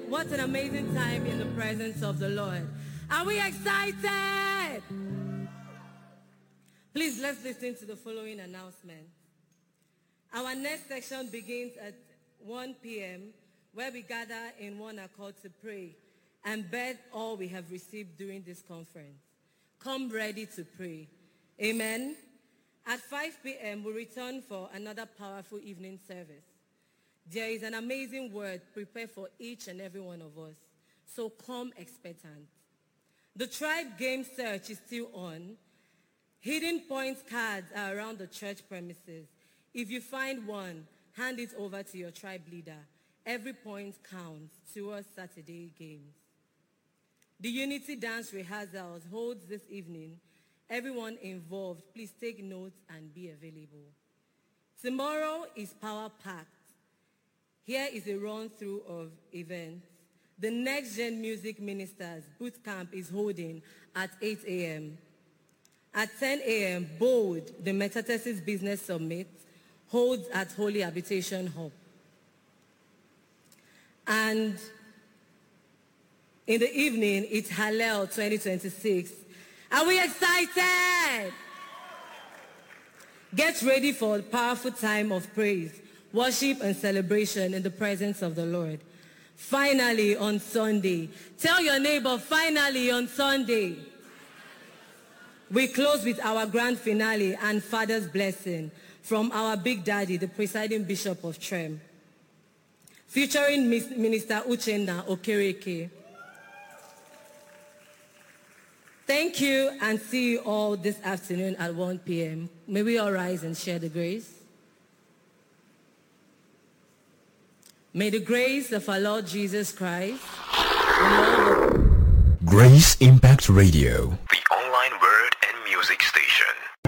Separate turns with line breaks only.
What an amazing time in the presence of the Lord. Are we excited? Please, let's listen to the following announcement. Our next section begins at 1 p.m., where we gather in one accord to pray and bet all we have received during this conference. Come ready to pray. Amen. At 5 p.m., we return for another powerful evening service. There is an amazing word prepared for each and every one of us, so come expectant. The tribe game search is still on. Hidden points cards are around the church premises. If you find one, hand it over to your tribe leader. Every point counts towards Saturday games. The Unity Dance rehearsals holds this evening. Everyone involved, please take notes and be available. Tomorrow is power-packed. Here is a run-through of events. The Next Gen Music Ministers Boot Camp is holding at 8 a.m. At 10 a.m., Bold, the Metathesis Business Summit, holds at Holy Habitation Hub. And in the evening, it's Hallel 2026. Are we excited? Get ready for a powerful time of praise, worship, and celebration in the presence of the Lord. Finally, on Sunday, tell your neighbor, finally on Sunday, we close with our grand finale and Father's blessing from our Big Daddy, the presiding Bishop of Trem, featuring Minister Uchenna Okereke. Thank you, and see you all this afternoon at 1 p.m. May we all rise and share the grace. May the grace of our Lord Jesus Christ, the love of
Grace Impact Radio,
the online word and music station.